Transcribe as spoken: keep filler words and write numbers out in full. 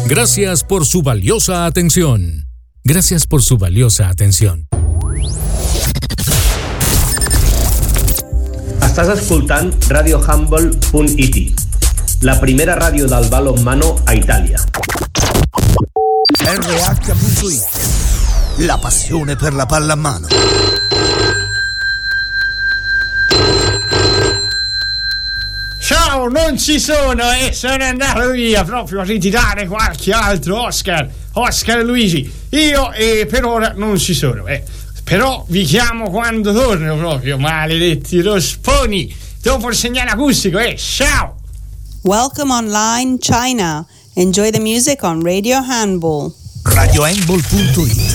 Gracias por su valiosa atención. Gracias por su valiosa atención. Estàs escoltant radio humble punt it, la primera ràdio del balonmano a Italia. erre acca punto it, la passione per la pallamano. Ciao, non ci sono e eh, sono andato via proprio a ritirare qualche altro Oscar, Oscar e Luigi. Io eh, per ora non ci sono, eh. Però vi chiamo quando torno proprio, maledetti rosponi. Dopo il segnale acustico, eh, ciao! Welcome online China. Enjoy the music on Radio Handball. radio handball punto it,